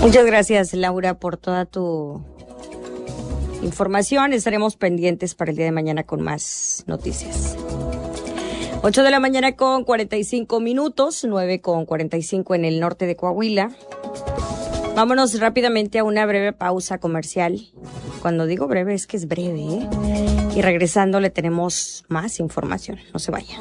Muchas gracias, Laura, por toda tu información. Estaremos pendientes para el día de mañana con más noticias. 8 de la mañana con 45 minutos, 9 con 45 en el norte de Coahuila. Vámonos rápidamente a una breve pausa comercial. Cuando digo breve es que es breve, ¿eh? Y regresando le tenemos más información. No se vaya.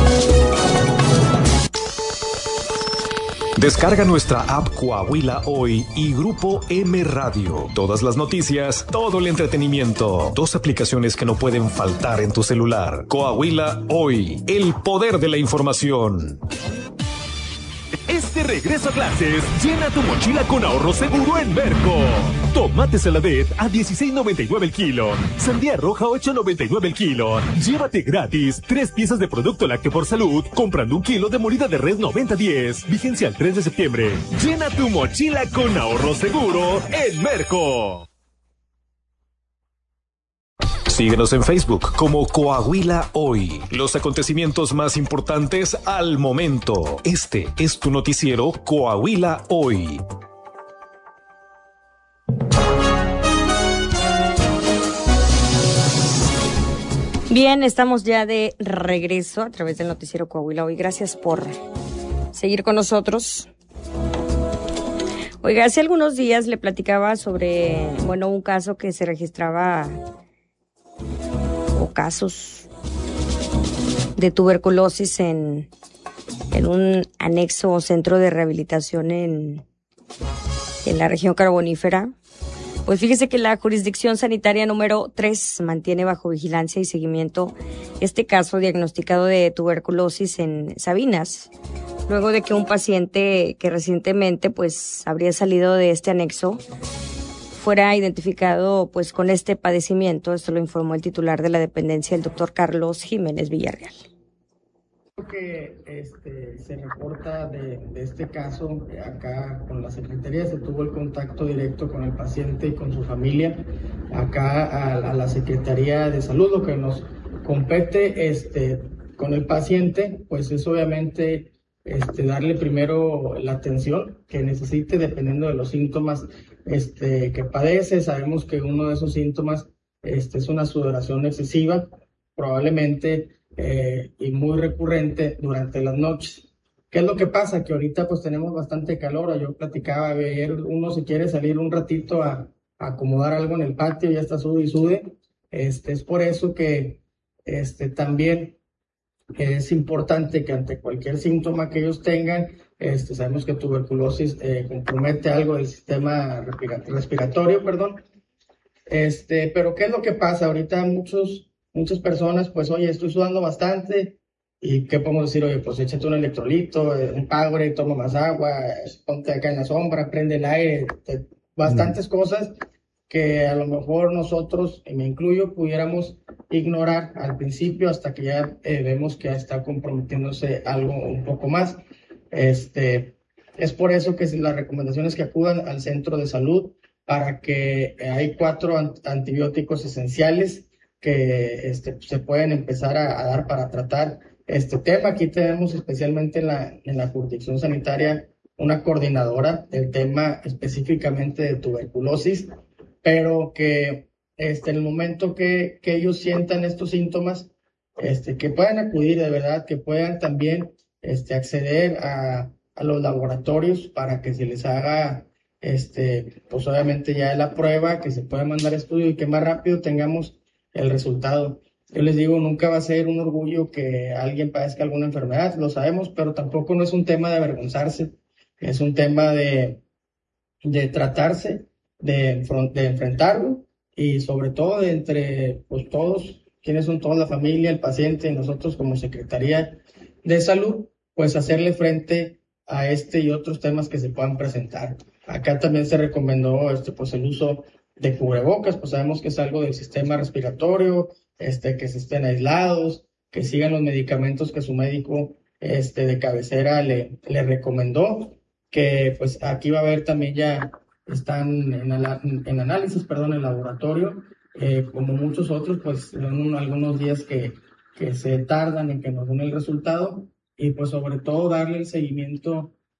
Descarga nuestra app Coahuila Hoy y Grupo M Radio. Todas las noticias, todo el entretenimiento. 2 aplicaciones que no pueden faltar en tu celular. Coahuila Hoy, el poder de la información. Este regreso a clases, llena tu mochila con ahorro seguro en Merco. Tomate Saladet a $16.99 el kilo. Sandía roja 8.99 el kilo. Llévate gratis 3 piezas de producto lácteo por salud comprando 1 kilo de molida de res 90-10. Vigencia al 3 de septiembre. Llena tu mochila con ahorro seguro en Merco. Síguenos en Facebook como Coahuila Hoy. Los acontecimientos más importantes al momento. Este es tu noticiero Coahuila Hoy. Bien, estamos ya de regreso a través del noticiero Coahuila Hoy. Gracias por seguir con nosotros. Oiga, hace algunos días le platicaba sobre, un caso que se registraba, o casos de tuberculosis en un anexo o centro de rehabilitación en la región carbonífera. Pues fíjese que la jurisdicción sanitaria número 3 mantiene bajo vigilancia y seguimiento este caso diagnosticado de tuberculosis en Sabinas, luego de que un paciente que recientemente habría salido de este anexo fuera identificado con este padecimiento. Esto lo informó el titular de la dependencia, el doctor Carlos Jiménez Villarreal. Que se reporta de este caso acá con la Secretaría, se tuvo el contacto directo con el paciente y con su familia acá a la Secretaría de Salud. Lo que nos compete con el paciente pues es obviamente darle primero la atención que necesite dependiendo de los síntomas que padece. Sabemos que uno de esos síntomas es una sudoración excesiva, probablemente y muy recurrente durante las noches. ¿Qué es lo que pasa? Que ahorita pues tenemos bastante calor. Yo platicaba ayer, uno si quiere salir un ratito a acomodar algo en el patio, ya está sude y sude. Es por eso que también es importante que ante cualquier síntoma que ellos tengan, sabemos que tuberculosis compromete algo del sistema respiratorio, pero ¿qué es lo que pasa? Ahorita muchas personas, pues, oye, estoy sudando bastante, ¿y qué podemos decir? Oye, pues échate un electrolito, un Powerade, toma más agua, ponte acá en la sombra, prende el aire, bastantes cosas que a lo mejor nosotros, y me incluyo, pudiéramos ignorar al principio hasta que ya vemos que está comprometiéndose algo un poco más. Es por eso que las recomendaciones que acudan al centro de salud, para que hay 4 antibióticos esenciales que se pueden empezar a dar para tratar este tema. Aquí tenemos especialmente en la jurisdicción sanitaria una coordinadora del tema específicamente de tuberculosis, pero que en el momento que ellos sientan estos síntomas, que puedan acudir de verdad, que puedan también acceder a los laboratorios para que se les haga pues obviamente ya la prueba, que se pueda mandar estudio y que más rápido tengamos el resultado. Yo les digo, nunca va a ser un orgullo que alguien padezca alguna enfermedad, lo sabemos, pero tampoco no es un tema de avergonzarse, es un tema de tratarse, de enfrentarlo, y sobre todo de entre pues todos, quienes son toda la familia, el paciente, nosotros como Secretaría de Salud, pues hacerle frente a y otros temas que se puedan presentar. Acá también se recomendó pues el uso de cubrebocas, pues sabemos que es algo del sistema respiratorio, que se estén aislados, que sigan los medicamentos que su médico de cabecera le recomendó, que pues aquí va a haber también ya están en análisis, en laboratorio, como muchos otros, pues son algunos días que se tardan en que nos den el resultado, y pues sobre todo darle el seguimiento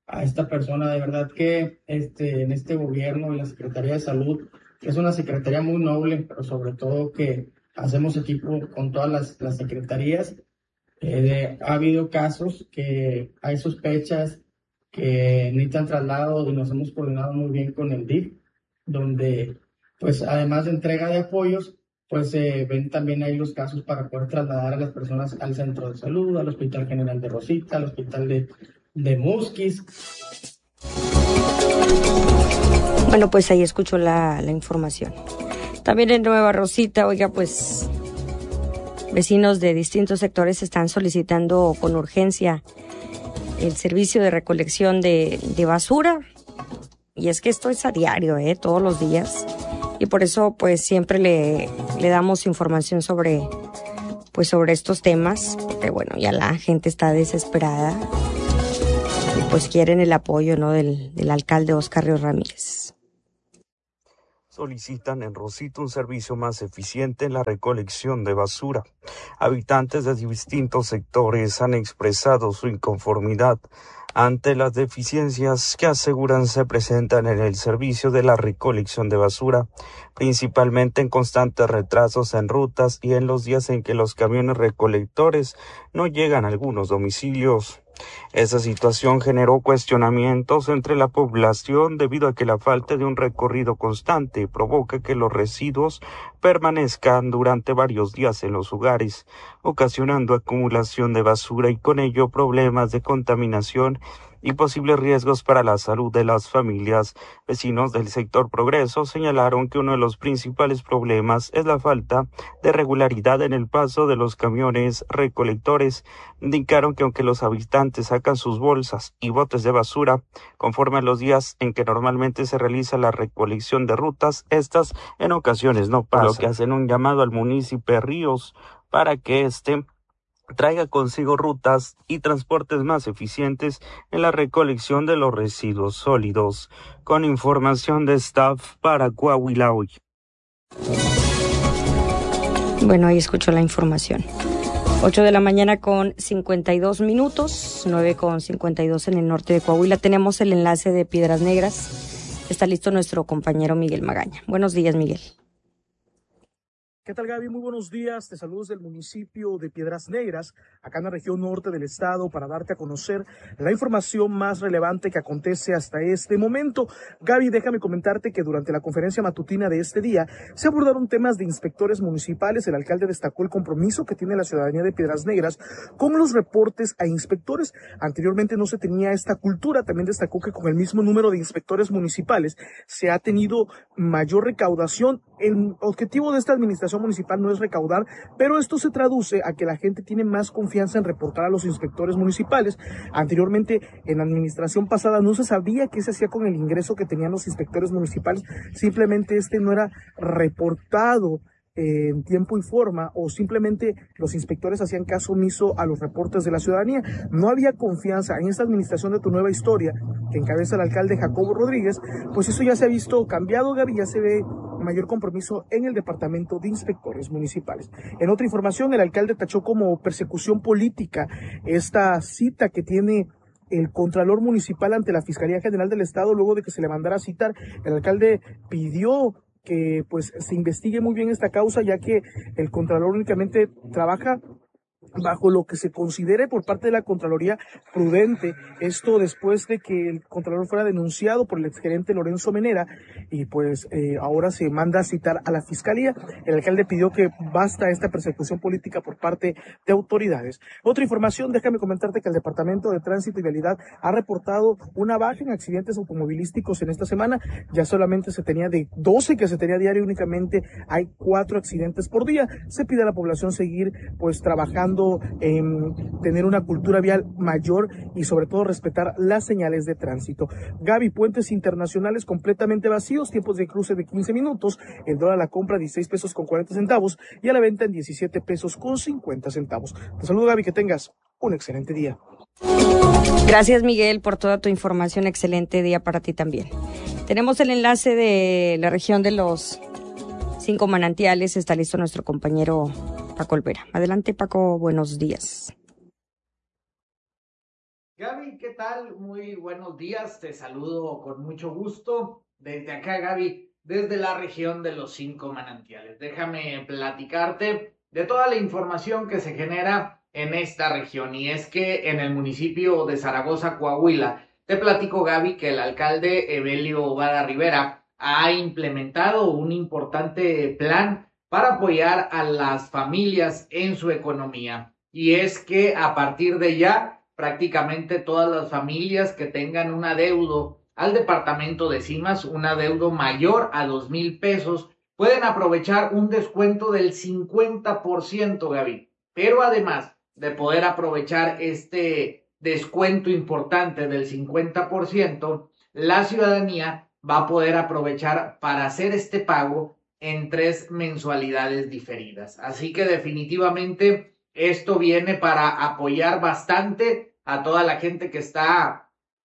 a esta persona. De verdad que en este gobierno y la Secretaría de Salud, que es una secretaría muy noble, pero sobre todo que hacemos equipo con todas las secretarías. Ha habido casos que hay sospechas que necesitan traslado y nos hemos coordinado muy bien con el DIF, donde pues además de entrega de apoyos, pues se ven también ahí los casos para poder trasladar a las personas al centro de salud, al Hospital General de Rosita, al Hospital de Musquis. Bueno, pues ahí escucho la información. También en Nueva Rosita, oiga, pues vecinos de distintos sectores están solicitando con urgencia el servicio de recolección de basura. Y es que esto es a diario, todos los días. Y por eso pues siempre le damos información sobre estos temas. Porque bueno, ya la gente está desesperada y pues quieren el apoyo, ¿no?, del alcalde Óscar Ríos Ramírez. Solicitan en Rosita un servicio más eficiente en la recolección de basura. Habitantes de distintos sectores han expresado su inconformidad ante las deficiencias que aseguran se presentan en el servicio de la recolección de basura, principalmente en constantes retrasos en rutas y en los días en que los camiones recolectores no llegan a algunos domicilios. Esa situación generó cuestionamientos entre la población debido a que la falta de un recorrido constante provoca que los residuos permanezcan durante varios días en los hogares, ocasionando acumulación de basura y con ello problemas de contaminación y posibles riesgos para la salud de las familias. Vecinos del sector Progreso señalaron que uno de los principales problemas es la falta de regularidad en el paso de los camiones recolectores. Indicaron que aunque los habitantes sacan sus bolsas y botes de basura conforme a los días en que normalmente se realiza la recolección de rutas, estas en ocasiones no pasan, por lo que hacen un llamado al municipio de Ríos para que traiga consigo rutas y transportes más eficientes en la recolección de los residuos sólidos. Con información de staff para Coahuila Hoy. Bueno, ahí escuchó la información. 8 de la mañana con 52 minutos, 9 con 52 en el norte de Coahuila. Tenemos el enlace de Piedras Negras. Está listo nuestro compañero Miguel Magaña. Buenos días, Miguel. ¿Qué tal, Gaby? Muy buenos días. Te saludo desde el municipio de Piedras Negras, acá en la región norte del estado, para darte a conocer la información más relevante que acontece hasta este momento. Gaby, déjame comentarte que durante la conferencia matutina de este día se abordaron temas de inspectores municipales. El alcalde destacó el compromiso que tiene la ciudadanía de Piedras Negras con los reportes a inspectores. Anteriormente no se tenía esta cultura. También destacó que con el mismo número de inspectores municipales se ha tenido mayor recaudación. El objetivo de esta administración municipal no es recaudar, pero esto se traduce a que la gente tiene más confianza en reportar a los inspectores municipales. Anteriormente, en la administración pasada, no se sabía qué se hacía con el ingreso que tenían los inspectores municipales. Simplemente no era reportado en tiempo y forma, o simplemente los inspectores hacían caso omiso a los reportes de la ciudadanía. No había confianza en esta administración de Tu Nueva Historia, que encabeza el alcalde Jacobo Rodríguez. Pues eso ya se ha visto cambiado, Gaby. Ya se ve mayor compromiso en el departamento de inspectores municipales. En otra información, el alcalde tachó como persecución política esta cita que tiene el Contralor Municipal ante la Fiscalía General del Estado luego de que se le mandara a citar. El alcalde pidió que pues se investigue muy bien esta causa, ya que el Contralor únicamente trabaja bajo lo que se considere por parte de la Contraloría prudente. Esto después de que el Contralor fuera denunciado por el exgerente Lorenzo Menera, y pues ahora se manda a citar a la Fiscalía. El alcalde pidió que basta esta persecución política por parte de autoridades. Otra información, déjame comentarte que el Departamento de Tránsito y Vialidad ha reportado una baja en accidentes automovilísticos en esta semana. Ya solamente se tenía de 12 que se tenía diario, únicamente hay 4 accidentes por día. Se pide a la población seguir pues trabajando en tener una cultura vial mayor y sobre todo respetar las señales de tránsito. Gaby, puentes internacionales completamente vacíos, tiempos de cruce de 15 minutos, el dólar a la compra 16 pesos con 40 centavos y a la venta en 17 pesos con 50 centavos. Te saludo, Gaby, que tengas un excelente día. Gracias, Miguel, por toda tu información. Excelente día para ti también. Tenemos el enlace de la región de los 5 manantiales. Está listo nuestro compañero Paco Olvera. Adelante, Paco, buenos días. Gaby, ¿qué tal? Muy buenos días, te saludo con mucho gusto desde acá, Gaby, desde la región de los Cinco Manantiales. Déjame platicarte de toda la información que se genera en esta región, y es que en el municipio de Zaragoza, Coahuila, te platico, Gaby, que el alcalde Evelio Vara Rivera ha implementado un importante plan para apoyar a las familias en su economía, y es que a partir de ya prácticamente todas las familias que tengan un adeudo al departamento de Cimas, un adeudo mayor a 2,000 pesos, pueden aprovechar un descuento del 50%, Gaby. Pero además de poder aprovechar este descuento importante del 50%, la ciudadanía va a poder aprovechar para hacer este pago en 3 mensualidades diferidas. Así que definitivamente esto viene para apoyar bastante a toda la gente que está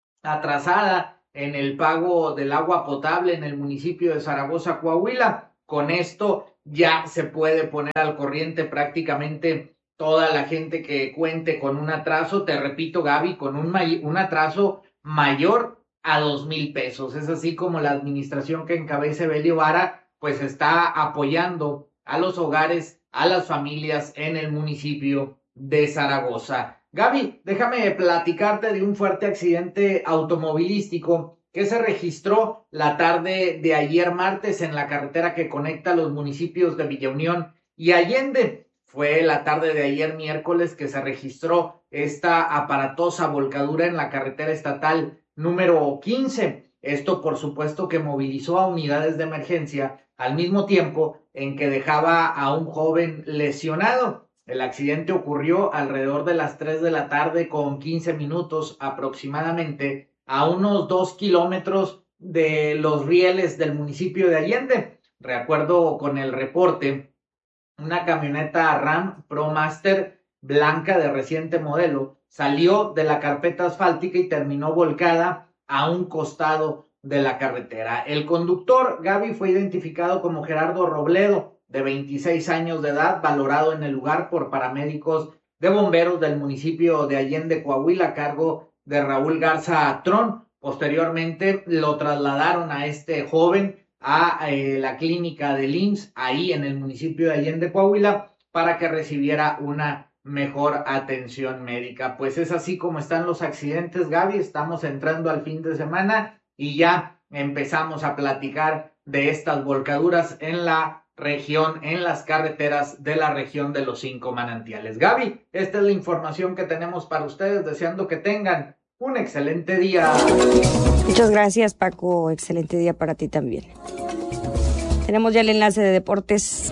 atrasada en el pago del agua potable en el municipio de Zaragoza, Coahuila. Con esto ya se puede poner al corriente prácticamente toda la gente que cuente con un atraso, te repito, Gaby, con un atraso mayor a 2,000 pesos. Es así como la administración que encabeza Evelio Vara pues está apoyando a los hogares, a las familias en el municipio de Zaragoza. Gaby, déjame platicarte de un fuerte accidente automovilístico que se registró la tarde de ayer martes en la carretera que conecta los municipios de Villa Unión y Allende. Fue la tarde de ayer miércoles que se registró esta aparatosa volcadura en la carretera estatal número 15. Esto, por supuesto, que movilizó a unidades de emergencia al mismo tiempo en que dejaba a un joven lesionado. El accidente ocurrió alrededor de las 3 de la tarde con 15 minutos aproximadamente a unos 2 kilómetros de los rieles del municipio de Allende. De acuerdo con el reporte, una camioneta Ram ProMaster blanca de reciente modelo salió de la carpeta asfáltica y terminó volcada a un costado de la carretera. El conductor, Gaby, fue identificado como Gerardo Robledo, de 26 años de edad, valorado en el lugar por paramédicos de bomberos del municipio de Allende, Coahuila, a cargo de Raúl Garza Trón. Posteriormente lo trasladaron a este joven a la clínica del IMSS, ahí en el municipio de Allende, Coahuila, para que recibiera una mejor atención médica. Pues es así como están los accidentes, Gaby. Estamos entrando al fin de semana y ya empezamos a platicar de estas volcaduras en la región, en las carreteras de la región de los Cinco Manantiales. Gaby, esta es la información que tenemos para ustedes, deseando que tengan un excelente día. Muchas gracias, Paco. Excelente día para ti también. Tenemos ya el enlace de deportes.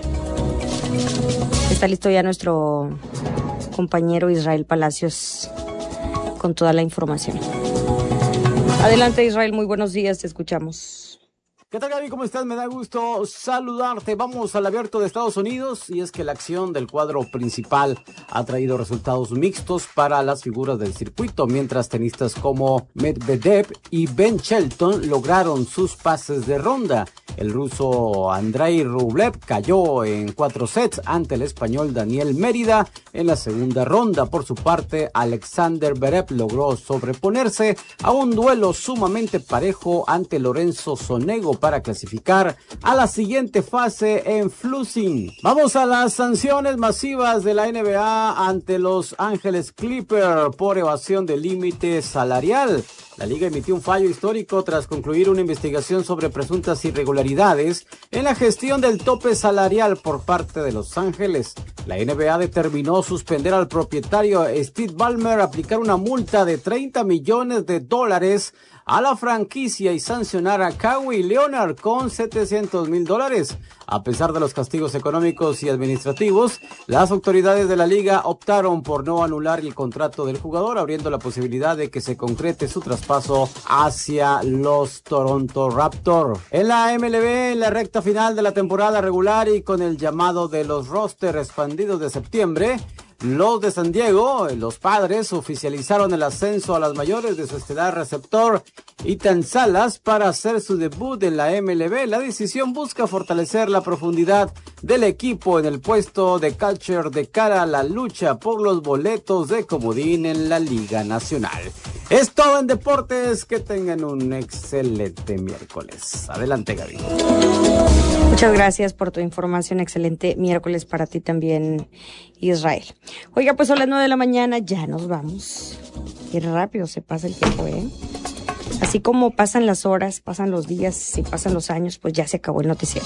Está listo ya nuestro compañero Israel Palacios con toda la información. Adelante, Israel, muy buenos días, te escuchamos. ¿Qué tal, Gaby? ¿Cómo estás? Me da gusto saludarte. Vamos al Abierto de Estados Unidos, y es que la acción del cuadro principal ha traído resultados mixtos para las figuras del circuito, mientras tenistas como Medvedev y Ben Shelton lograron sus pases de ronda. El ruso Andrei Rublev cayó en 4 sets ante el español Daniel Mérida en la segunda ronda. Por su parte, Alexander Zverev logró sobreponerse a un duelo sumamente parejo ante Lorenzo Sonego para clasificar a la siguiente fase en Flushing. Vamos a las sanciones masivas de la NBA ante Los Ángeles Clippers por evasión del límite salarial. La liga emitió un fallo histórico tras concluir una investigación sobre presuntas irregularidades en la gestión del tope salarial por parte de Los Ángeles. La NBA determinó suspender al propietario Steve Ballmer, aplicar una multa de $30 millones a la franquicia y sancionar a Kawhi Leonard con $700,000. A pesar de los castigos económicos y administrativos, las autoridades de la liga optaron por no anular el contrato del jugador, abriendo la posibilidad de que se concrete su traspaso hacia los Toronto Raptors. En la MLB, en la recta final de la temporada regular y con el llamado de los rosters expandidos de septiembre, los de San Diego, los Padres, oficializaron el ascenso a las mayores de su estelar receptor Ethan Salas para hacer su debut en la MLB. La decisión busca fortalecer la profundidad del equipo en el puesto de catcher de cara a la lucha por los boletos de comodín en la Liga Nacional. Es todo en deportes, que tengan un excelente miércoles. Adelante, Gaby. Muchas gracias por tu información, excelente miércoles para ti también, Israel. Oiga, pues son las 9 de la mañana, ya nos vamos. Qué rápido se pasa el tiempo, ¿eh? Así como pasan las horas, pasan los días y pasan los años, pues ya se acabó el noticiero.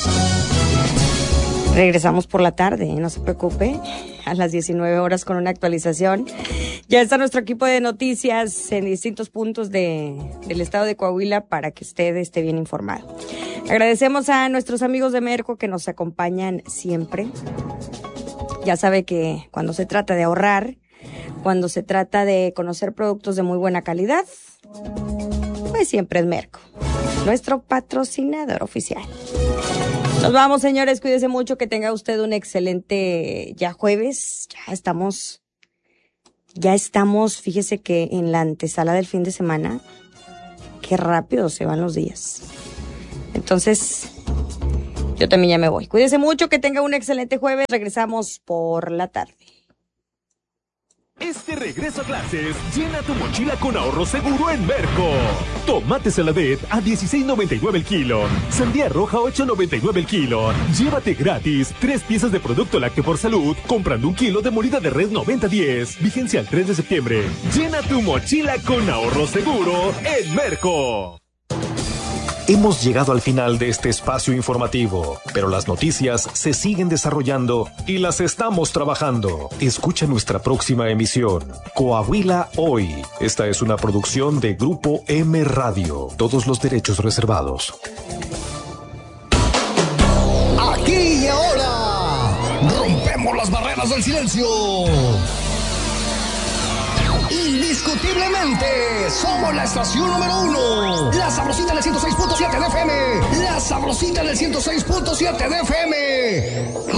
Regresamos por la tarde, no se preocupe, a las 19 horas con una actualización. Ya está nuestro equipo de noticias en distintos puntos del estado de Coahuila para que usted esté bien informado. Agradecemos a nuestros amigos de Merco que nos acompañan siempre. Ya sabe que cuando se trata de ahorrar, cuando se trata de conocer productos de muy buena calidad, pues siempre es Merco, nuestro patrocinador oficial. Nos vamos, señores, cuídese mucho, que tenga usted un excelente ya jueves. Ya estamos, fíjese que en la antesala del fin de semana, qué rápido se van los días. Entonces, yo también ya me voy. Cuídese mucho, que tenga un excelente jueves. Regresamos por la tarde. Este regreso a clases, llena tu mochila con ahorro seguro en Merco. Tomate Saladet a $16.99 el kilo. Sandía roja a $8.99 el kilo. Llévate gratis 3 piezas de producto lácteo por salud comprando 1 kilo de molida de res 90-10. Vigencia el 3 de septiembre. Llena tu mochila con ahorro seguro en Merco. Hemos llegado al final de este espacio informativo, pero las noticias se siguen desarrollando y las estamos trabajando. Escucha nuestra próxima emisión, Coahuila Hoy. Esta es una producción de Grupo M Radio. Todos los derechos reservados. Aquí y ahora, rompemos las barreras del silencio. Indiscutiblemente, somos la estación número 1. La Sabrosita del 106.7 de FM. La Sabrosita del 106.7 de FM.